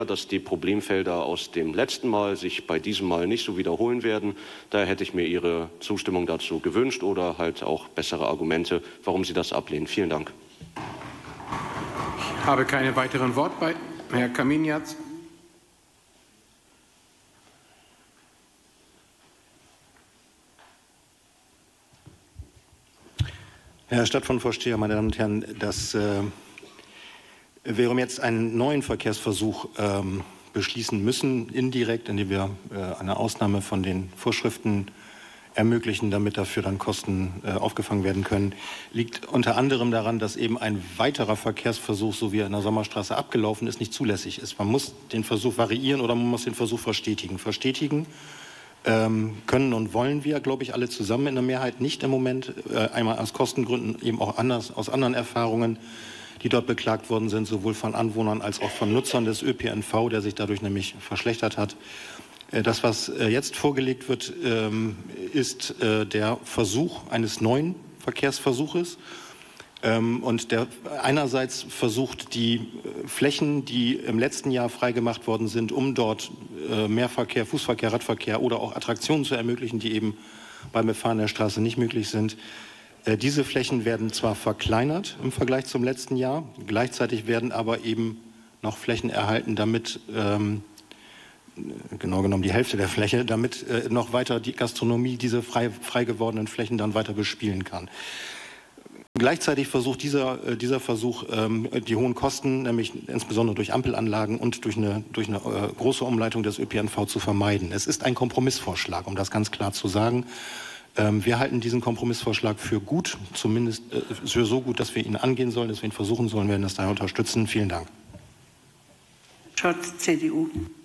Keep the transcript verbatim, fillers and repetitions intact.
dass die Problemfelder aus dem letzten Mal sich bei diesem Mal nicht so wiederholen werden. Daher hätte ich mir Ihre Zustimmung dazu gewünscht oder halt auch bessere Argumente, warum Sie das ablehnen. Vielen Dank. Ich habe keine weiteren Wortbeiträge. Herr Kaminiatz. Herr Stadtfondsvorsteher, meine Damen und Herren, das äh, wir jetzt einen neuen Verkehrsversuch ähm, beschließen müssen, indirekt, indem wir äh, eine Ausnahme von den Vorschriften ermöglichen, damit dafür dann Kosten äh, aufgefangen werden können, liegt unter anderem daran, dass eben ein weiterer Verkehrsversuch, so wie er in der Sommerstraße abgelaufen ist, nicht zulässig ist. Man muss den Versuch variieren oder man muss den Versuch verstetigen. Verstetigen ähm, können und wollen wir, glaube ich, alle zusammen in der Mehrheit nicht im Moment, äh, einmal aus Kostengründen, eben auch anders, aus anderen Erfahrungen, die dort beklagt worden sind, sowohl von Anwohnern als auch von Nutzern des Ö P N V, der sich dadurch nämlich verschlechtert hat. Das, was jetzt vorgelegt wird, ist der Versuch eines neuen Verkehrsversuches. Und der einerseits versucht, die Flächen, die im letzten Jahr freigemacht worden sind, um dort Mehrverkehr, Fußverkehr, Radverkehr oder auch Attraktionen zu ermöglichen, die eben beim Befahren der Straße nicht möglich sind. Diese Flächen werden zwar verkleinert im Vergleich zum letzten Jahr, gleichzeitig werden aber eben noch Flächen erhalten, damit, ähm, genau genommen die Hälfte der Fläche, damit äh, noch weiter die Gastronomie diese frei, frei gewordenen Flächen dann weiter bespielen kann. Gleichzeitig versucht dieser, äh, dieser Versuch, ähm, die hohen Kosten, nämlich insbesondere durch Ampelanlagen und durch eine, durch eine äh, große Umleitung des Ö P N V zu vermeiden. Es ist ein Kompromissvorschlag, um das ganz klar zu sagen. Wir halten diesen Kompromissvorschlag für gut, zumindest für so gut, dass wir ihn angehen sollen, dass wir ihn versuchen sollen, werden das daher unterstützen. Vielen Dank. Schott, C D U.